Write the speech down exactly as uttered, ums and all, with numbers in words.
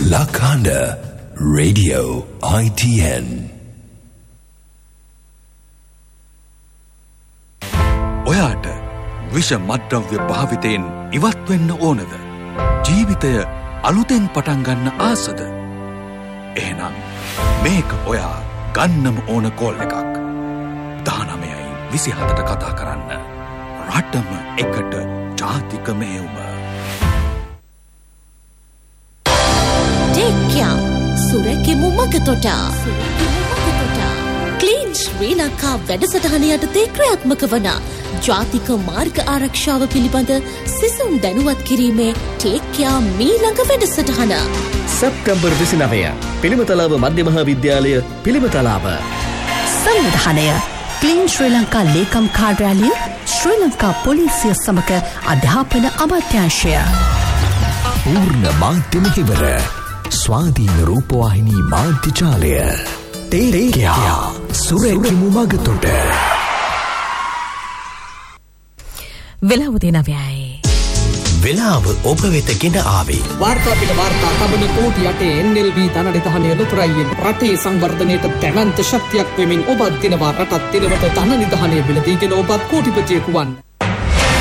Lakanda Radio I T N. ඔයාට විෂ මත්ද්‍රව්‍ය භාවිතයෙන් ඉවත් වෙන්න ඕනද? ජීවිතය අලුතෙන් පටන් ගන්න ආසද? එහෙනම් මේක ඔයා ගන්නම ඕන කෝල් එකක්. දහනවයයි විසිහතට කතා කරන්න. රටම එකට ජාතික මෙහෙයුම. Take care. සුරැකිමු මගතොට. ක්ලීන් ශ්‍රී ලංකා වැඩසටහන යටතේ ක්‍රියාත්මක වන ජාතික මාර්ග ආරක්ෂාව පිළිබඳ සිසුන් දැනුවත් කිරීමේ Take care මීළඟ වැඩසටහන. සැප්තැම්බර් විසිනවය පිළිමතලාව මධ්‍ය මහා විද්‍යාලය පිළිමතලාව. සංවිධානය ක්ලීන් ශ්‍රී ලංකා ලේකම් කාර්යාලය ශ්‍රී ලංකා පොලිසිය සමග අධ්‍යාපන අමාත්‍යාංශය. පූර්ණ මාධ්‍ය මෙහෙවර ස්වාධීන රූපවාහිනී මාධ්‍ය ජාලය. තේරේකයා සුරැකිමු මගතොට. වෙලාව දෙනවයයි. වෙලාව ඔබ වෙත ගෙන ආවේ. වාර්තා පිට වාර්තා තබන කෝටි යටේ එන් එල් බී ධනනිධානය ලොතරැයියෙන් රටේ සංවර්ධනයට දැවැන්ත ශක්තියක් වෙමින් ඔබත් දිනවා රටත් දිනවට ධන නිධානය මිලදීගෙන ඔබත් කෝටිපතියෙකු වන්න.